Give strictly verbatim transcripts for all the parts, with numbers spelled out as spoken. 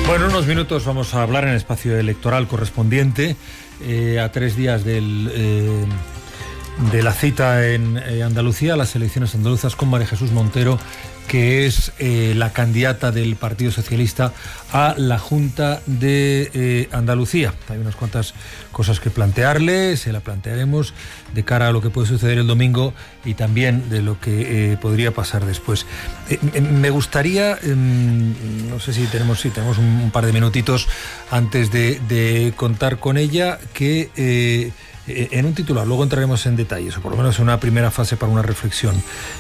Bueno, en unos minutos vamos a hablar en el espacio electoral correspondiente eh, a tres días del, eh, de la cita en eh, Andalucía, las elecciones andaluzas, con María Jesús Montero, que es eh, la candidata del Partido Socialista a la Junta de eh, Andalucía. Hay unas cuantas cosas que plantearle, se la plantearemos de cara a lo que puede suceder el domingo y también de lo que eh, podría pasar después. Eh, eh, me gustaría, eh, no sé si tenemos, si tenemos un, un par de minutitos antes de, de contar con ella, que eh, en un titular, luego entraremos en detalles, o por lo menos en una primera fase para una reflexión.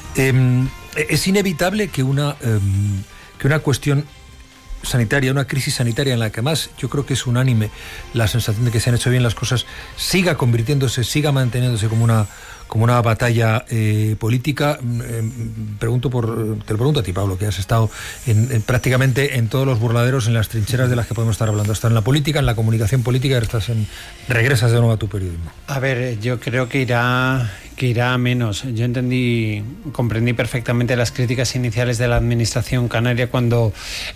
Eh, es inevitable que una, eh, que una cuestión sanitaria, una crisis sanitaria en la que más yo creo que es unánime la sensación de que se han hecho bien las cosas, siga convirtiéndose, siga manteniéndose como una como una batalla eh, política. Eh, pregunto por, te lo pregunto a ti, Pablo, que has estado en, en, prácticamente en todos los burladeros, en las trincheras de las que podemos estar hablando. Has estado en la política, en la comunicación política, estás en, regresas de nuevo a tu periodismo. A ver, yo creo que irá que irá a menos. Yo entendí, comprendí perfectamente las críticas iniciales de la administración canaria cuando,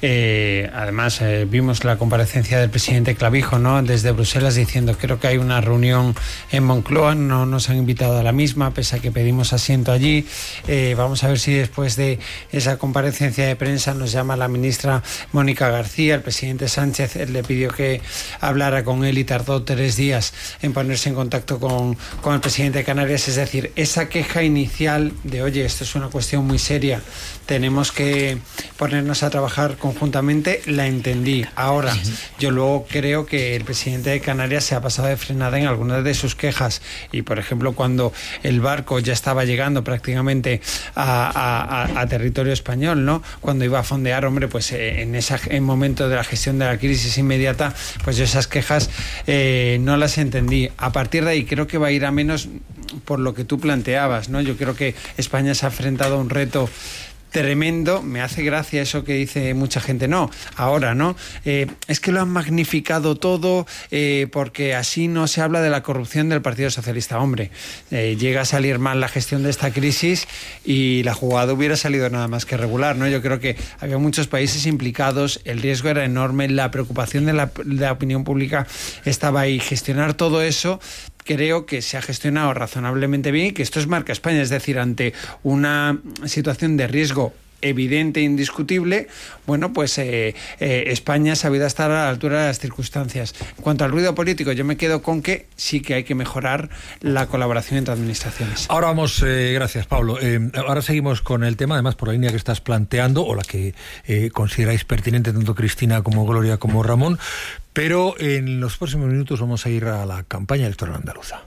eh, además, eh, vimos la comparecencia del presidente Clavijo, ¿no?, desde Bruselas, diciendo: creo que hay una reunión en Moncloa, no nos han invitado a la misma, pese a que pedimos asiento allí. Eh, vamos a ver si después de esa comparecencia de prensa nos llama la ministra Mónica García. El presidente Sánchez le pidió que hablara con él y tardó tres días en ponerse en contacto con, con el presidente de Canarias. Es decir, Es decir, esa queja inicial de: oye, esto es una cuestión muy seria, tenemos que ponernos a trabajar conjuntamente, la entendí. Ahora, yo luego creo que el presidente de Canarias se ha pasado de frenada en algunas de sus quejas. Y, por ejemplo, cuando el barco ya estaba llegando prácticamente a, a, a territorio español, ¿no?, cuando iba a fondear, hombre, pues eh, en ese en momento de la gestión de la crisis inmediata, pues yo esas quejas eh, no las entendí. A partir de ahí creo que va a ir a menos por lo que tú planteabas, ¿no? Yo creo que España se ha enfrentado a un reto tremendo. Me hace gracia eso que dice mucha gente, no, ahora, ¿no? Eh, es que lo han magnificado todo eh, porque así no se habla de la corrupción del Partido Socialista. Hombre, eh, llega a salir mal la gestión de esta crisis y la jugada hubiera salido nada más que regular, ¿no? Yo creo que había muchos países implicados, el riesgo era enorme, la preocupación de la, de la opinión pública estaba ahí. Gestionar todo eso creo que se ha gestionado razonablemente bien y que esto es marca España, es decir, ante una situación de riesgo evidente e indiscutible, bueno, pues eh, eh, España ha sabido estar a la altura de las circunstancias. En cuanto al ruido político, yo me quedo con que sí que hay que mejorar la colaboración entre administraciones. Ahora vamos, eh, gracias, Pablo. Eh, ahora seguimos con el tema, además por la línea que estás planteando, o la que eh, consideráis pertinente tanto Cristina como Gloria como Ramón, pero en los próximos minutos vamos a ir a la campaña electoral andaluza.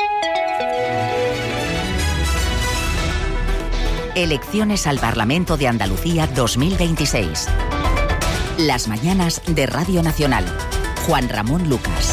Elecciones al Parlamento de Andalucía dos mil veintiséis. Las mañanas de Radio Nacional. Juan Ramón Lucas.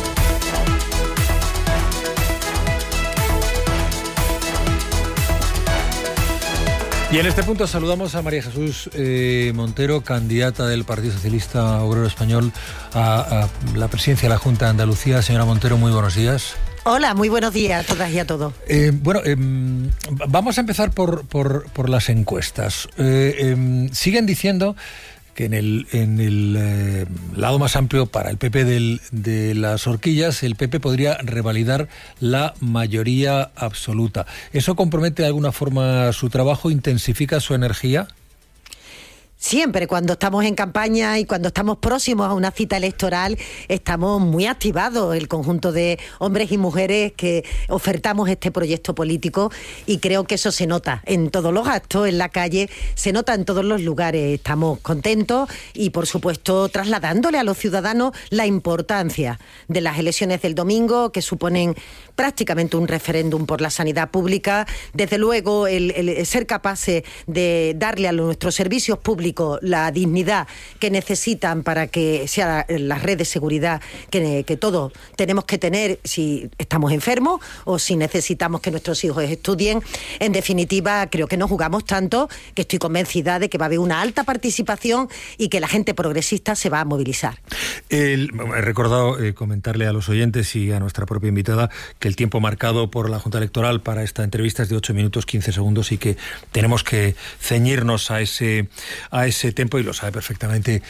Y en este punto saludamos a María Jesús eh, Montero, candidata del Partido Socialista Obrero Español a, a la presidencia de la Junta de Andalucía. Señora Montero, muy buenos días. Hola, muy buenos días a todas y a todos. Eh, bueno, eh, vamos a empezar por, por, por las encuestas. Eh, eh, siguen diciendo que en el, en el eh, lado más amplio para el P P del, de las horquillas, el P P podría revalidar la mayoría absoluta. ¿Eso compromete de alguna forma su trabajo, intensifica su energía? Siempre cuando estamos en campaña y cuando estamos próximos a una cita electoral estamos muy activados, el conjunto de hombres y mujeres que ofertamos este proyecto político, y creo que eso se nota en todos los actos, en la calle, se nota en todos los lugares. Estamos contentos y, por supuesto, trasladándole a los ciudadanos la importancia de las elecciones del domingo, que suponen prácticamente un referéndum por la sanidad pública. Desde luego, el, el ser capaces de darle a nuestros servicios públicos la dignidad que necesitan para que sea la red de seguridad que, que todos tenemos que tener si estamos enfermos o si necesitamos que nuestros hijos estudien. En definitiva, creo que no jugamos tanto, que estoy convencida de que va a haber una alta participación y que la gente progresista se va a movilizar. El, he recordado eh, comentarle a los oyentes y a nuestra propia invitada que el tiempo marcado por la Junta Electoral para esta entrevista es de ocho minutos quince segundos y que tenemos que ceñirnos a ese a ese tiempo, y lo sabe perfectamente